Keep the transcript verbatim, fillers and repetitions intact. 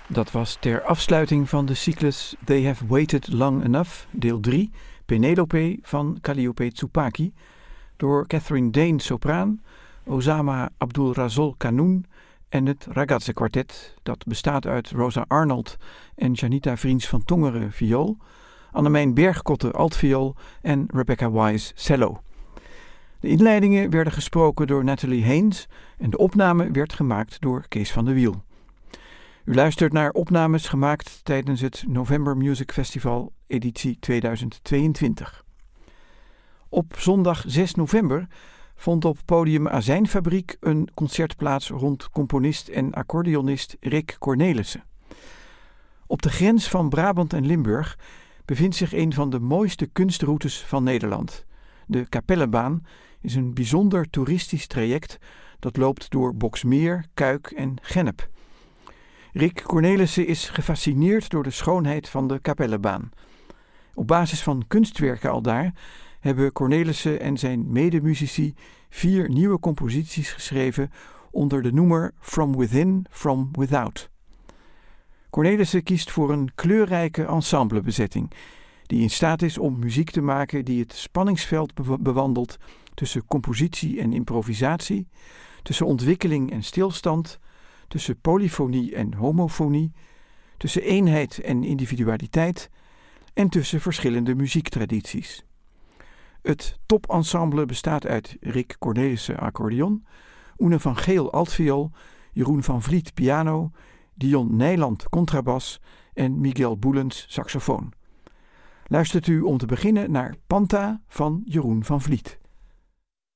Dat was ter afsluiting van de cyclus They Have Waited Long Enough, deel drie, Penelope van Calliope Tsupaki, door Catherine Dane sopraan, Osama Abdulrazol Kanoun en het Ragazze kwartet, dat bestaat uit Rosa Arnold en Janita Vriends van Tongeren viool, Annemijn Bergkotte altviool en Rebecca Wise cello. De inleidingen werden gesproken door Nathalie Haynes en de opname werd gemaakt door Kees van de Wiel. U luistert naar opnames gemaakt tijdens het November Music Festival editie tweeduizend tweeëntwintig. Op zondag zes november vond op podium Azijnfabriek een concert plaats rond componist en accordeonist Rick Cornelissen. Op de grens van Brabant en Limburg bevindt zich een van de mooiste kunstroutes van Nederland. De Kapellebaan is een bijzonder toeristisch traject dat loopt door Boxmeer, Kuik en Gennep. Rick Cornelissen is gefascineerd door de schoonheid van de Kapellebaan. Op basis van kunstwerken aldaar hebben Cornelissen en zijn medemuzici vier nieuwe composities geschreven onder de noemer From Within, From Without. Cornelissen kiest voor een kleurrijke ensemblebezetting die in staat is om muziek te maken die het spanningsveld be- bewandelt tussen compositie en improvisatie, tussen ontwikkeling en stilstand, tussen polyfonie en homofonie, tussen eenheid en individualiteit en tussen verschillende muziektradities. Het topensemble bestaat uit Rick Cornelissen accordeon, Oene van Geel altviool, Jeroen van Vliet piano, Dion Nijland contrabas en Miguel Boelens saxofoon. Luistert u om te beginnen naar Panta van Jeroen van Vliet.